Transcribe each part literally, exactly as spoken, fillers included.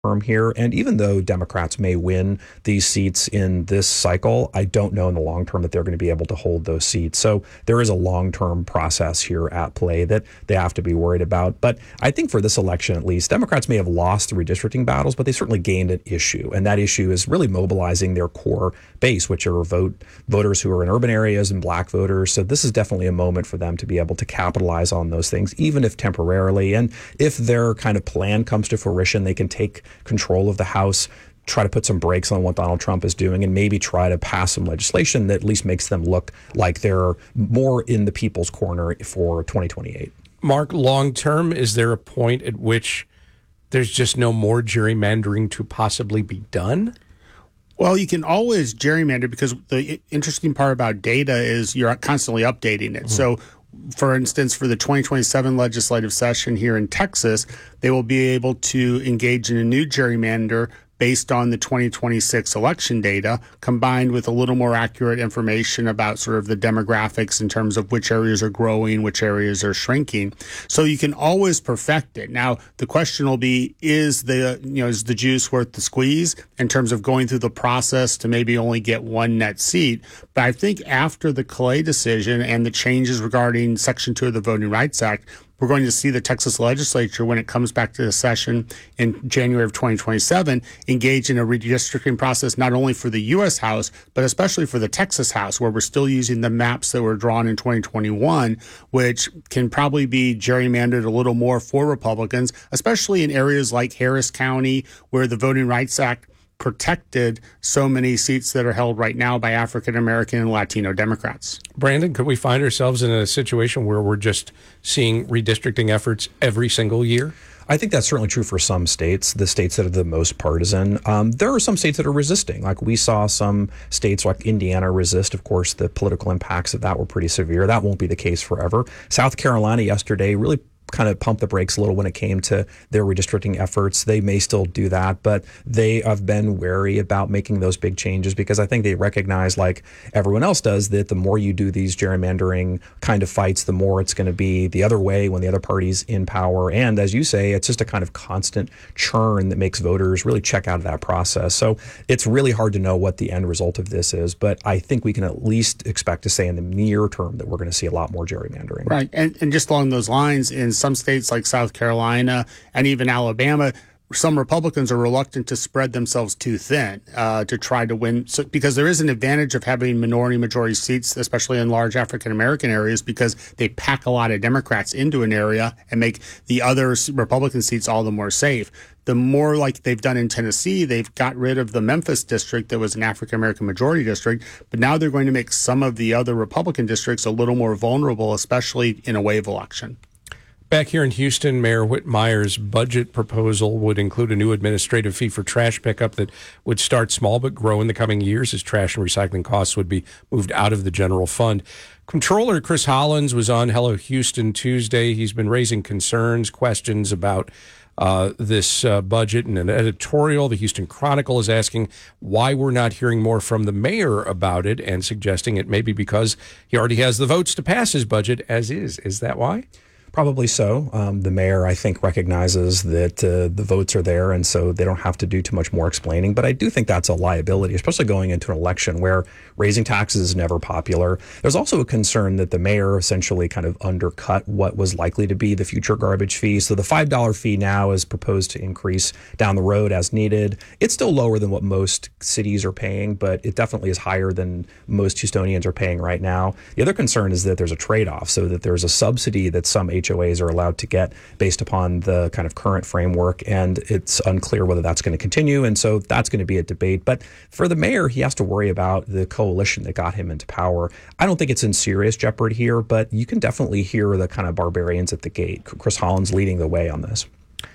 term here. And even though Democrats may win these seats in this cycle, I don't know in the long term that they're going to be able to hold those seats. So there is a long-term process here at play that they have to be worried about. But I think for this election, at least, Democrats may have lost the redistricting battles, but they certainly gained an issue. And that issue is really mobilizing their core base, which are vote voters who are in urban areas and black voters. So this is definitely a moment for them to be able to capitalize on those things, even if temporarily. And if their kind of plan comes to fruition, they can take control of the House, try to put some brakes on what Donald Trump is doing, and maybe try to pass some legislation that at least makes them look like they're more in the people's corner for twenty twenty-eight. Mark, long term, is there a point at which there's just no more gerrymandering to possibly be done? Well, you can always gerrymander because the interesting part about data is you're constantly updating it. Mm-hmm. So, for instance, for the twenty twenty-seven legislative session here in Texas, they will be able to engage in a new gerrymander based on the twenty twenty-six election data, combined with a little more accurate information about sort of the demographics in terms of which areas are growing, which areas are shrinking. So you can always perfect it. Now, the question will be, is the, you know, is the juice worth the squeeze in terms of going through the process to maybe only get one net seat? But I think after the Clay decision and the changes regarding Section two of the Voting Rights Act, we're going to see the Texas legislature, when it comes back to the session in January of twenty twenty-seven, engage in a redistricting process, not only for the U S House, but especially for the Texas House, where we're still using the maps that were drawn in twenty twenty-one, which can probably be gerrymandered a little more for Republicans, especially in areas like Harris County, where the Voting Rights Act protected so many seats that are held right now by African American and Latino Democrats. Brandon, could we find ourselves in a situation where we're just seeing redistricting efforts every single year? I think that's certainly true for some states, the states that are the most partisan. Um, there are some states that are resisting. Like we saw some states like Indiana resist. Of course, the political impacts of that were pretty severe. That won't be the case forever. South Carolina yesterday really kind of pump the brakes a little when it came to their redistricting efforts. They may still do that, but they have been wary about making those big changes because I think they recognize, like everyone else does, that the more you do these gerrymandering kind of fights, the more it's going to be the other way when the other party's in power. And as you say, it's just a kind of constant churn that makes voters really check out of that process. So it's really hard to know what the end result of this is, but I think we can at least expect to say in the near term that we're going to see a lot more gerrymandering. Right. And, and just along those lines, in some states like South Carolina and even Alabama, some Republicans are reluctant to spread themselves too thin uh, to try to win, so, because there is an advantage of having minority majority seats, especially in large African American areas, because they pack a lot of Democrats into an area and make the other Republican seats all the more safe. The more, like they've done in Tennessee, they've got rid of the Memphis district that was an African American majority district, but now they're going to make some of the other Republican districts a little more vulnerable, especially in a wave election. Back here in Houston, Mayor Whitmire's budget proposal would include a new administrative fee for trash pickup that would start small but grow in the coming years as trash and recycling costs would be moved out of the general fund. Comptroller Chris Hollins was on Hello Houston Tuesday. He's been raising concerns, questions about uh, this uh, budget. In an editorial, the Houston Chronicle is asking why we're not hearing more from the mayor about it and suggesting it may be because he already has the votes to pass his budget as is. Is that why? Probably so. Um, the mayor, I think, recognizes that uh, the votes are there, and so they don't have to do too much more explaining. But I do think that's a liability, especially going into an election where raising taxes is never popular. There's also a concern that the mayor essentially kind of undercut what was likely to be the future garbage fee. So the five dollar fee now is proposed to increase down the road as needed. It's still lower than what most cities are paying, but it definitely is higher than most Houstonians are paying right now. The other concern is that there's a trade-off, so that there's a subsidy that some H O As are allowed to get based upon the kind of current framework, and it's unclear whether that's going to continue, and so that's going to be a debate. But for the mayor, he has to worry about the coalition that got him into power. I don't think it's in serious jeopardy here, but you can definitely hear the kind of barbarians at the gate. Chris Hollins leading the way on this.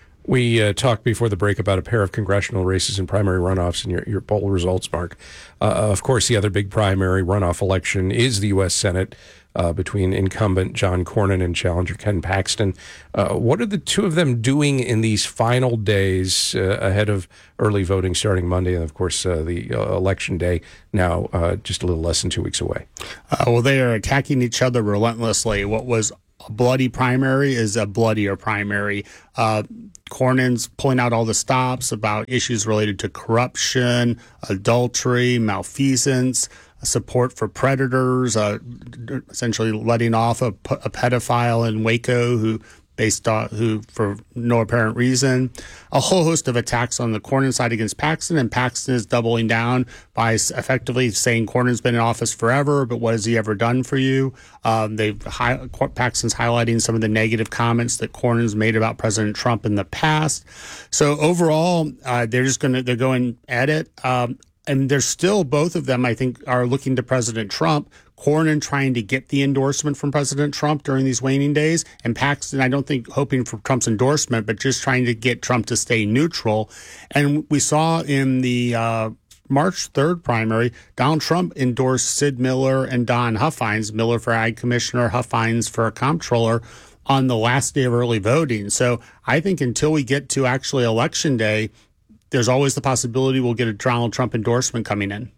We uh, talked before the break about a pair of congressional races and primary runoffs and your, your poll results, Mark. Uh, of course, the other big primary runoff election is the U S Senate uh, between incumbent John Cornyn and challenger Ken Paxton. Uh, what are the two of them doing in these final days uh, ahead of early voting starting Monday and, of course, uh, the uh, election day now uh, just a little less than two weeks away? Uh, well, they are attacking each other relentlessly. What was a bloody primary is a bloodier primary. Uh, Cornyn's pulling out all the stops about issues related to corruption, adultery, malfeasance, support for predators, uh, essentially letting off a, a pedophile in Waco who based on who for no apparent reason, a whole host of attacks on the Cornyn side against Paxton, and Paxton is doubling down by effectively saying Cornyn's been in office forever, but what has he ever done for you? Um, they've high, Paxton's highlighting some of the negative comments that Cornyn's made about President Trump in the past. So overall, uh, they're just going to they're going at it. Um, And there's still, both of them, I think, are looking to President Trump. Cornyn trying to get the endorsement from President Trump during these waning days, and Paxton, I don't think hoping for Trump's endorsement, but just trying to get Trump to stay neutral. And we saw in the uh, March third primary, Donald Trump endorsed Sid Miller and Don Huffines, Miller for Ag Commissioner, Huffines for a Comptroller, on the last day of early voting. So I think until we get to actually Election Day, there's always the possibility we'll get a Donald Trump endorsement coming in.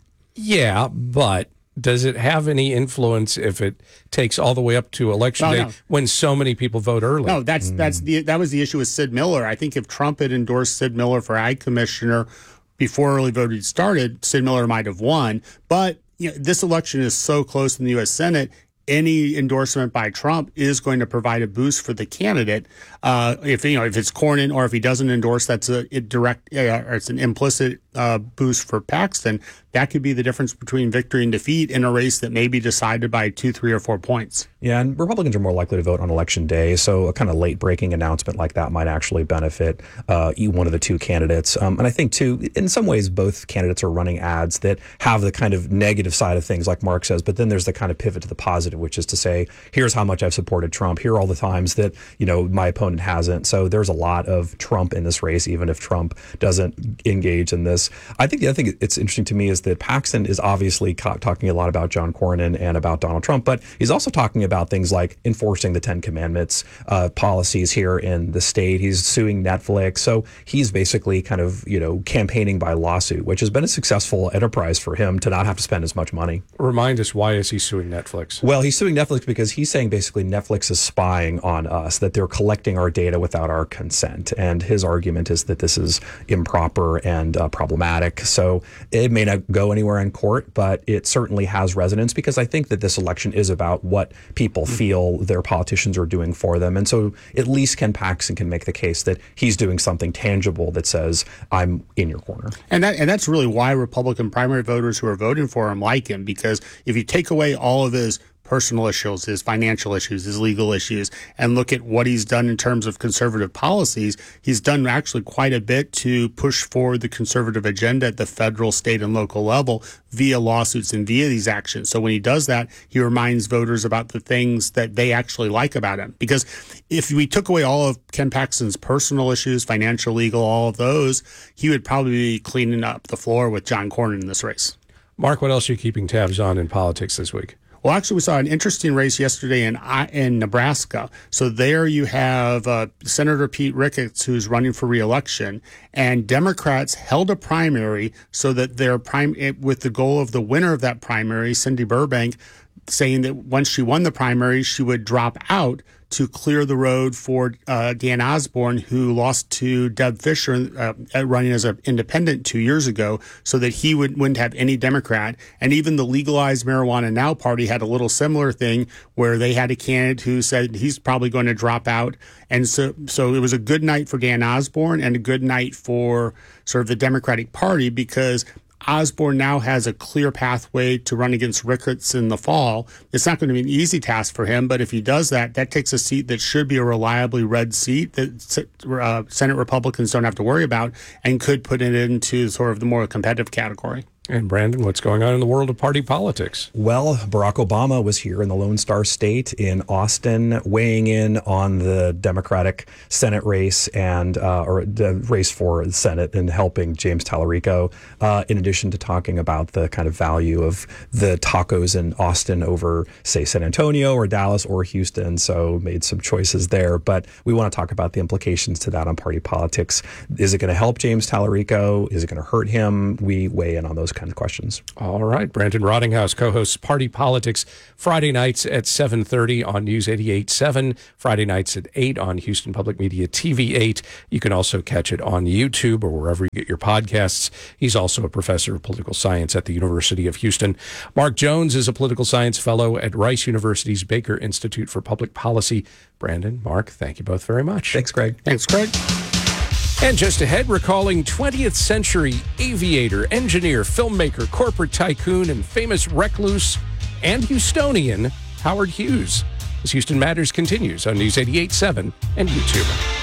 Yeah, but does it have any influence if it takes all the way up to Election No, Day no. when so many people vote early? No, that's that's the that was the issue with Sid Miller. I think if Trump had endorsed Sid Miller for Ag Commissioner before early voting started, Sid Miller might have won. But you know, this election is so close in the U S Senate. Any endorsement by Trump is going to provide a boost for the candidate. Uh, if you know, if it's Cornyn, or if he doesn't endorse, that's a it direct, uh, or it's an implicit uh, boost for Paxton. That could be the difference between victory and defeat in a race that may be decided by two, three, or four points. Yeah, and Republicans are more likely to vote on Election Day, so a kind of late-breaking announcement like that might actually benefit uh, one of the two candidates. Um, and I think, too, in some ways, both candidates are running ads that have the kind of negative side of things, like Mark says, but then there's the kind of pivot to the positive, which is to say, here's how much I've supported Trump. Here are all the times that, you know, my opponent hasn't. So there's a lot of Trump in this race, even if Trump doesn't engage in this. I think the other thing that's interesting to me is that Paxton is obviously co- talking a lot about John Cornyn and about Donald Trump, but he's also talking about things like enforcing the Ten Commandments uh, policies here in the state. He's suing Netflix. So he's basically kind of, you know, campaigning by lawsuit, which has been a successful enterprise for him to not have to spend as much money. Remind us, why is he suing Netflix? Well, he's suing Netflix because he's saying basically Netflix is spying on us, that they're collecting our data without our consent. And his argument is that this is improper and uh, problematic. So it may not go anywhere in court, but it certainly has resonance, because I think that this election is about what people feel their politicians are doing for them. And so at least Ken Paxton can make the case that he's doing something tangible that says, I'm in your corner. And that and that's really why Republican primary voters who are voting for him like him, because if you take away all of his personal issues, his financial issues, his legal issues, and look at what he's done in terms of conservative policies, he's done actually quite a bit to push forward the conservative agenda at the federal, state, and local level via lawsuits and via these actions. So when he does that, he reminds voters about the things that they actually like about him. Because if we took away all of Ken Paxton's personal issues, financial, legal, all of those, he would probably be cleaning up the floor with John Cornyn in this race. Mark, what else are you keeping tabs on in politics this week? Well, actually, we saw an interesting race yesterday in in Nebraska. So there you have uh, Senator Pete Ricketts, who's running for re-election, and Democrats held a primary so that their prime, with the goal of the winner of that primary, Cindy Burbank, saying that once she won the primary, she would drop out to clear the road for uh, Dan Osborne, who lost to Deb Fisher uh, running as an independent two years ago, so that he would, wouldn't have any Democrat. And even the Legalize Marijuana Now party had a little similar thing where they had a candidate who said he's probably going to drop out. And so, so it was a good night for Dan Osborne and a good night for sort of the Democratic Party, because Osborne now has a clear pathway to run against Ricketts in the fall. It's not going to be an easy task for him, but if he does that, that takes a seat that should be a reliably red seat that uh, Senate Republicans don't have to worry about, and could put it into sort of the more competitive category. And Brandon, what's going on in the world of party politics? Well, Barack Obama was here in the Lone Star State in Austin, weighing in on the Democratic Senate race and uh, or the race for the Senate, and helping James Tallarico, uh, in addition to talking about the kind of value of the tacos in Austin over, say, San Antonio or Dallas or Houston. So made some choices there. But we want to talk about the implications to that on party politics. Is it going to help James Tallarico? Is it going to hurt him? We weigh in on those kinds of questions. All right. Brandon Rottinghouse co-hosts Party Politics Friday nights at seven thirty on News eighty-eight point seven, Friday nights at eight on Houston Public Media T V eight. You can also catch it on YouTube or wherever you get your podcasts. He's also a professor of political science at the University of Houston. Mark Jones is a political science fellow at Rice University's Baker Institute for Public Policy. Brandon, Mark, thank you both very much. Thanks, Greg. Thanks, Craig. And just ahead, recalling twentieth century aviator, engineer, filmmaker, corporate tycoon, and famous recluse and Houstonian Howard Hughes. As Houston Matters continues on News eighty-eight point seven and YouTube.